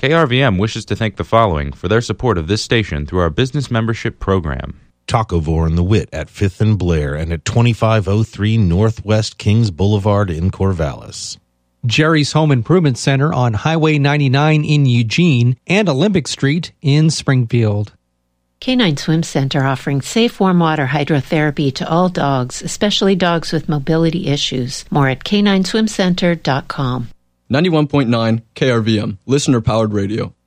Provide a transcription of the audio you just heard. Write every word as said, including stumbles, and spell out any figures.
K R V M wishes to thank the following for their support of this station through our business membership program. Tacovore and the Wit at fifth and Blair and at twenty-five oh three Northwest Kings Boulevard in Corvallis. Jerry's Home Improvement Center on Highway ninety-nine in Eugene and Olympic Street in Springfield. Canine Swim Center offering safe warm water hydrotherapy to all dogs, especially dogs with mobility issues. More at canine swim center dot com. ninety-one point nine K R V M, listener-powered radio.